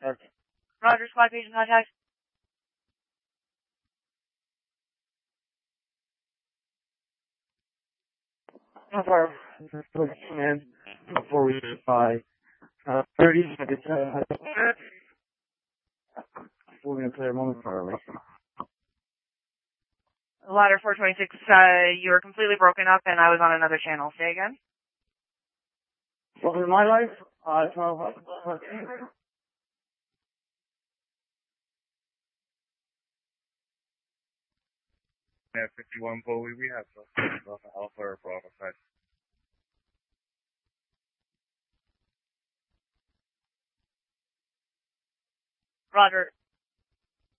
Okay. Roger, squad page in contact. Alpha, command before we by 30 seconds. Before we clear momentarily. Ladder 426, you were completely broken up and I was on another channel. Say again? Welcome to my life. Yeah, 51 Bowie, we have Alpha or Bravo side. Roger.